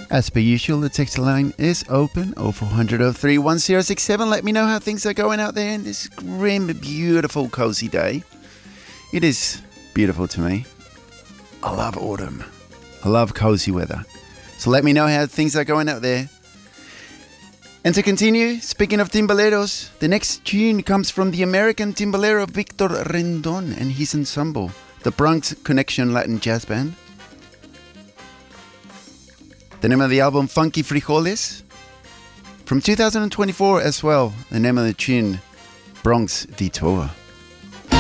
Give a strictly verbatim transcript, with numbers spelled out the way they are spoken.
As per usual, the text line is open oh four hundred oh three one oh six seven. Let me know how things are going out there in this grim, beautiful, cozy day. It is beautiful to me. I love autumn. I love cozy weather. So let me know how things are going out there. And to continue, speaking of timboleros, the next tune comes from the American timbolero Victor Rendon and his ensemble, the Bronx Connection Latin Jazz Band. The name of the album, Funky Frijoles. From two thousand twenty-four as well, the name of the tune, Bronx Detour.